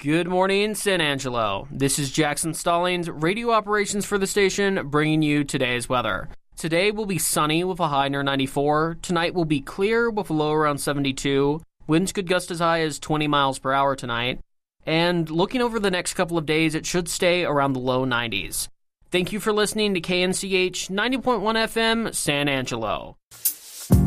Good morning, San Angelo. This is Jackson Stallings, radio operations for the station, bringing you today's weather. Today will be sunny with a high near 94. Tonight will be clear with a low around 72. Winds could gust as high as 20 miles per hour tonight. And looking over the next couple of days, it should stay around the low 90s. Thank you for listening to KNCH 90.1 FM, San Angelo.